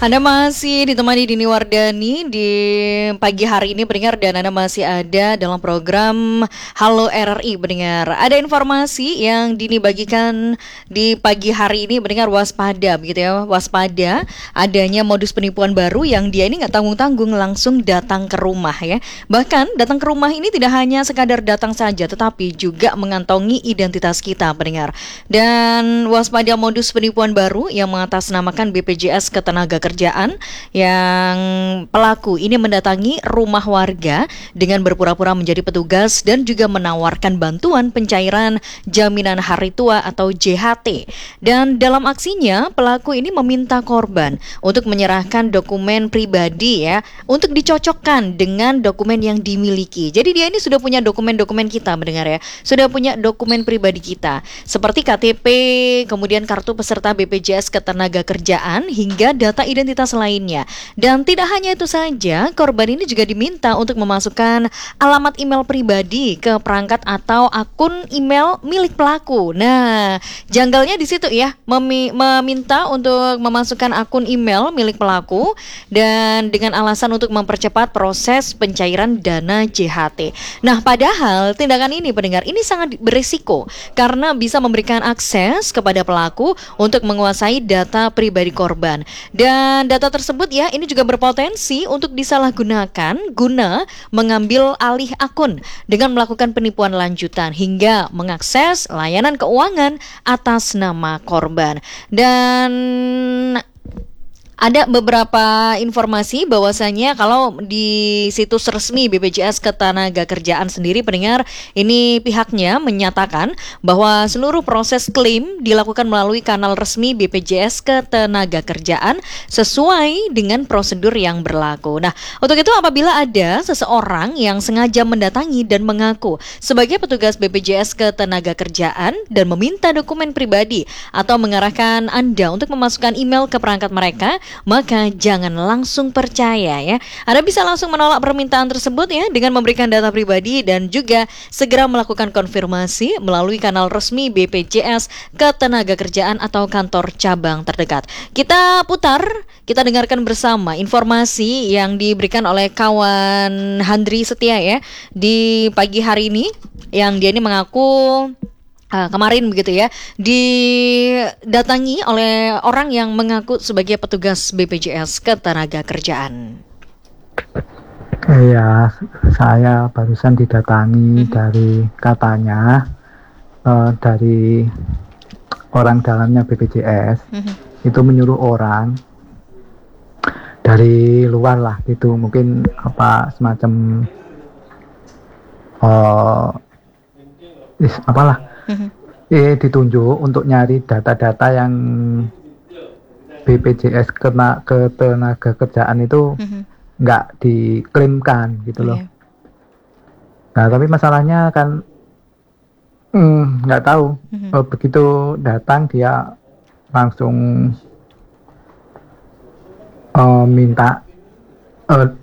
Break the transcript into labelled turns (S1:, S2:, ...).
S1: Anda masih ditemani Dini Wardani di pagi hari ini pendengar, dan Anda masih ada dalam program Halo RRI pendengar. Ada informasi yang Dini bagikan di pagi hari ini pendengar, waspada begitu ya, waspada adanya modus penipuan baru yang dia ini nggak tanggung-tanggung langsung datang ke rumah ya. Bahkan datang ke rumah ini tidak hanya sekadar datang saja tetapi juga mengantongi identitas kita pendengar. Dan waspada modus penipuan baru yang mengatasnamakan BPJS Ketenagakerjaan yang pelaku ini mendatangi rumah warga dengan berpura-pura menjadi petugas dan juga menawarkan bantuan pencairan jaminan hari tua atau JHT. Dan dalam aksinya pelaku ini meminta korban untuk menyerahkan dokumen pribadi ya untuk dicocokkan dengan dokumen yang dimiliki. Jadi dia ini sudah punya dokumen-dokumen kita mendengar ya. Sudah punya dokumen pribadi kita seperti KTP, kemudian kartu peserta BPJS Ketenagakerjaan hingga data identitas lainnya. Dan tidak hanya itu saja, korban ini juga diminta untuk memasukkan alamat email pribadi ke perangkat atau akun email milik pelaku. Nah, janggalnya di situ ya, meminta untuk memasukkan akun email milik pelaku dan dengan alasan untuk mempercepat proses pencairan dana JHT. Nah, padahal tindakan ini pendengar ini sangat berisiko karena bisa memberikan akses kepada pelaku untuk menguasai data pribadi korban. Dan data tersebut ya ini juga berpotensi untuk disalahgunakan guna mengambil alih akun dengan melakukan penipuan lanjutan hingga mengakses layanan keuangan atas nama korban. Dan ada beberapa informasi bahwasanya kalau di situs resmi BPJS Ketenagakerjaan sendiri pendengar, ini pihaknya menyatakan bahwa seluruh proses klaim dilakukan melalui kanal resmi BPJS Ketenagakerjaan sesuai dengan prosedur yang berlaku. Nah, untuk itu apabila ada seseorang yang sengaja mendatangi dan mengaku sebagai petugas BPJS Ketenagakerjaan dan meminta dokumen pribadi atau mengarahkan Anda untuk memasukkan email ke perangkat mereka, maka jangan langsung percaya ya. Anda bisa langsung menolak permintaan tersebut ya dengan memberikan data pribadi dan juga segera melakukan konfirmasi melalui kanal resmi BPJS Ketenagakerjaan atau kantor cabang terdekat. Kita putar, kita dengarkan bersama informasi yang diberikan oleh kawan Handri Setia ya di pagi hari ini, yang dia ini mengaku kemarin begitu ya didatangi oleh orang yang mengaku sebagai petugas BPJS Ketenagakerjaan.
S2: Iya, saya barusan didatangi dari katanya dari orang dalamnya BPJS itu menyuruh orang dari luar lah gitu, mungkin apa semacam apalah ditunjuk untuk nyari data-data yang BPJS Ketenagakerjaan itu nggak diklaimkan gitu loh. Nah tapi masalahnya kan nggak tahu, begitu datang dia langsung minta